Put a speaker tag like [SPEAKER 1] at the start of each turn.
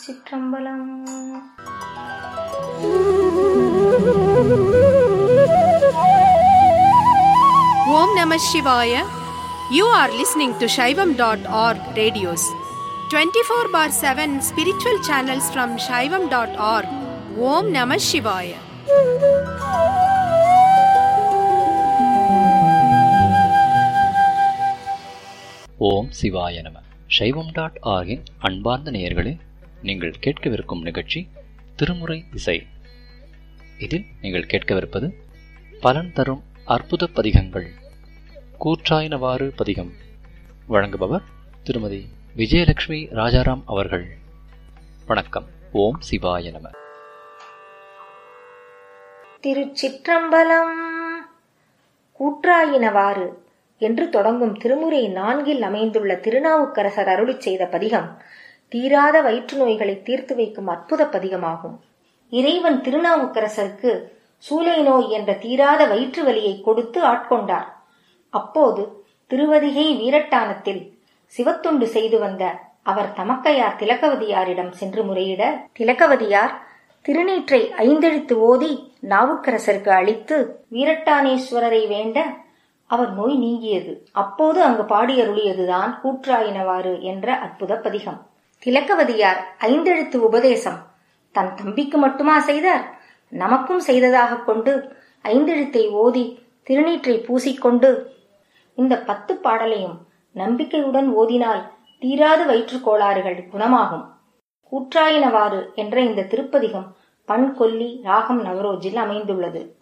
[SPEAKER 1] சிற்றம்பலம்.
[SPEAKER 2] ஓம் நம சிவாய. You are listening to Shaivam.org radios. 24/7 spiritual channels from Shaivam.org. Om Namah Shivaya.
[SPEAKER 3] ஓம் சிவாய நம. Shaivam.org-இன் அன்பார்ந்த நேயர்களே, நீங்கள் கேட்கவிருக்கும் நிகழ்ச்சி திருமுறை இசை. இதில் நீங்கள் கேட்கவிருப்பது பலன் தரும் அற்புத பதிகங்கள். கூற்றாயினவாறு பதிகம். வழங்குபவர் திருமதி விஜயலட்சுமி ராஜாராம் அவர்கள். வணக்கம். ஓம் சிவாய நம.
[SPEAKER 1] திருச்சிற்றம்பலம். கூற்றாயினவாறு என்று தொடங்கும் திருமுறை 4 அமைந்துள்ள திருநாவுக்கரசர் அருளிச் செய்த பதிகம் தீராத வயிற்று நோய்களை தீர்த்து வைக்கும் அற்புத பதிகமாகும். இறைவன் திருநாவுக்கரசருக்கு சூலை நோய் என்ற தீராத வயிற்று வலியை கொடுத்து ஆட்கொண்டார். அப்போது திருவதிகை வீரட்டானத்தில் சிவத்தொண்டு செய்து வந்த அவர் தமக்கையார் திலகவதியாரிடம் சென்று முறையிட, திலகவதியார் திருநீற்றை 5 எழுத்து ஓதி நாவுக்கரசருக்கு அளித்து வீரட்டானேஸ்வரரை வேண்ட அவர் நோய் நீங்கியது. அப்போது அங்கு பாடியருளியதுதான் கூற்றாயினவாறு என்ற அற்புத பதிகம். திலகவதியார் 5 எழுத்து உபதேசம் தன் தம்பிக்கு மட்டுமா செய்தார்? நமக்கும் செய்ததாக கொண்டு 5 எழுத்தை ஓதி திருநீற்றை பூசிக்கொண்டு இந்த 10 பாடலையும் நம்பிக்கையுடன் ஓதினால் தீராத வயிற்று கோளாறுகள் குணமாகும். கூற்றாயினவாறு என்ற இந்த திருப்பதிகம் பண் கொல்லி ராகம் நவரோஜில் அமைந்துள்ளது.